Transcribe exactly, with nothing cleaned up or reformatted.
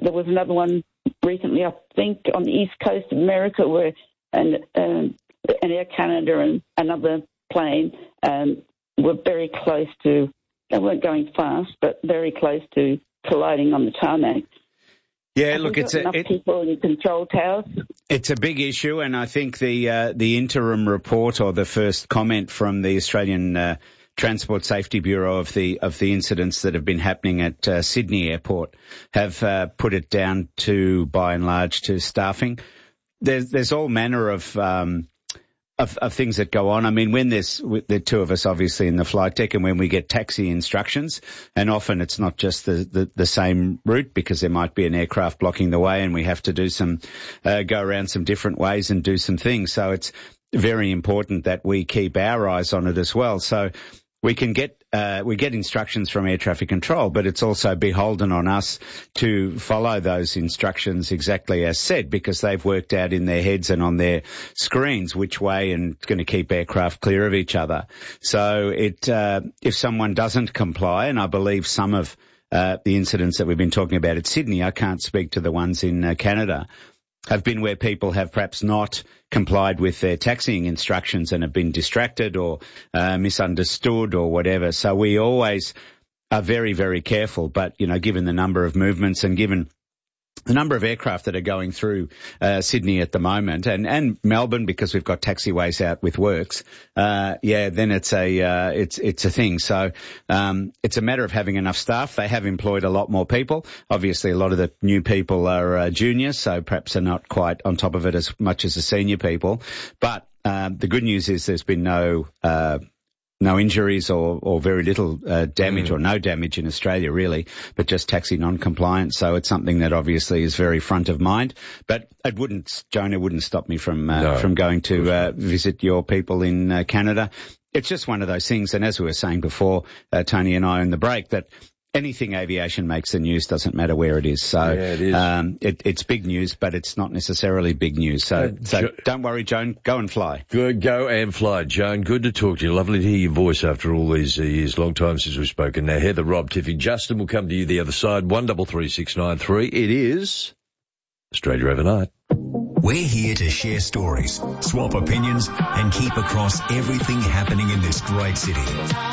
there was another one recently, I think, on the east coast of America where an, um, an Air Canada and another plane um, were very close to, they weren't going fast, but very close to colliding on the tarmac. Yeah, Have look, we it's got a enough it, people in control towers. It's a big issue, and I think the uh, the interim report or the first comment from the Australian uh, Transport Safety Bureau of the of the incidents that have been happening at uh, Sydney Airport have uh, put it down to, by and large, to staffing. There's there's all manner of um, Of, of things that go on. I mean, when there's the two of us obviously in the flight deck, and when we get taxi instructions, and often it's not just the, the, the same route because there might be an aircraft blocking the way and we have to do some, uh, go around some different ways and do some things. So it's very important that we keep our eyes on it as well. So we can get, uh, we get instructions from air traffic control, but it's also beholden on us to follow those instructions exactly as said, because they've worked out in their heads and on their screens which way and it's going to keep aircraft clear of each other. So it, uh, if someone doesn't comply, and I believe some of, uh, the incidents that we've been talking about at Sydney, I can't speak to the ones in uh, Canada, have been where people have perhaps not complied with their taxiing instructions and have been distracted or uh, misunderstood or whatever. So we always are very, very careful. But, you know, given the number of movements and given the number of aircraft that are going through uh, Sydney at the moment, and, and Melbourne, because we've got taxiways out with works, uh, yeah, then it's a uh, it's it's a thing. So um, it's a matter of having enough staff. They have employed a lot more people. Obviously, a lot of the new people are uh, juniors, so perhaps they're not quite on top of it as much as the senior people. But um, the good news is there's been no uh, no injuries or, or very little uh, damage mm. or no damage in Australia, really, but just taxi non-compliance. So it's something that obviously is very front of mind. But it wouldn't, Jonah, wouldn't stop me from uh, no, from going to uh, visit your people in uh, Canada. It's just one of those things. And as we were saying before, uh, Tony and I on the break, that anything aviation makes the news, doesn't matter where it is. So yeah, it is. Um, it, it's big news, but it's not necessarily big news. So, uh, so jo- don't worry, Joan. Go and fly. Good, go and fly, Joan. Good to talk to you. Lovely to hear your voice after all these uh, years. Long time since we've spoken. Now, Heather, Rob, Tiffy, Justin will come to you the other side. One double three six nine three. It is Australia Overnight. We're here to share stories, swap opinions, and keep across everything happening in this great city.